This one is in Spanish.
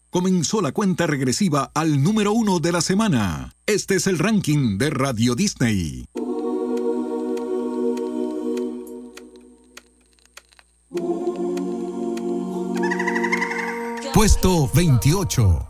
comenzó la cuenta regresiva al número 1 de la semana. Este es el ranking de Radio Disney. Puesto 28.